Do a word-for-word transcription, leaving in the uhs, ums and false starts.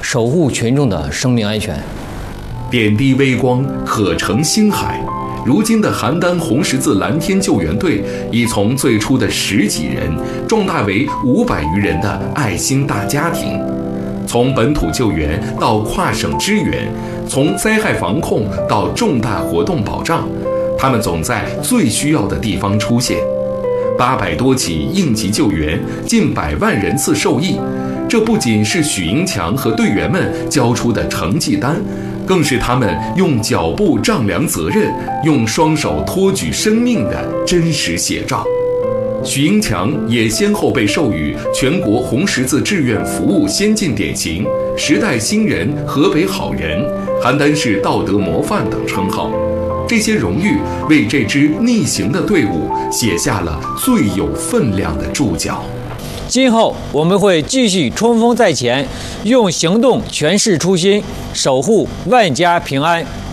守护群众的生命安全。 点滴微光，可成星海。如今的邯郸红十字蓝天救援队已从最初的十几人壮大为五百余人的爱心大家庭。从本土救援到跨省支援，从灾害防控到重大活动保障，他们总在最需要的地方出现。八百多起应急救援，近百万人次受益。这不仅是许英强和队员们交出的成绩单，更是他们用脚步丈量责任，用双手托举生命的真实写照。许英强也先后被授予全国红十字志愿服务先进典型、时代新人、河北好人、邯郸市道德模范等称号。这些荣誉为这支逆行的队伍写下了最有分量的注脚。 今后我们会继续冲锋在前，用行动诠释初心，守护万家平安。